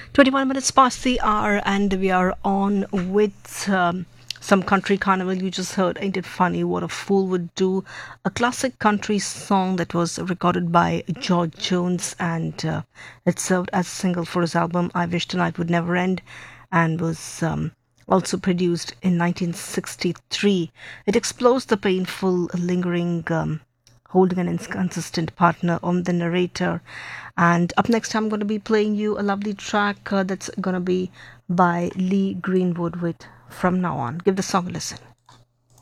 21 minutes past the hour, and we are on with some country carnival. You just heard Ain't It Funny What a Fool Would Do, a classic country song that was recorded by George Jones, and it served as a single for his album I Wish Tonight Would Never End, and was also produced in 1963. It explores the painful, lingering holding an inconsistent partner on the narrator. And up next, I'm going to be playing you a lovely track that's going to be by Lee Greenwood with From Now On. Give the song a listen.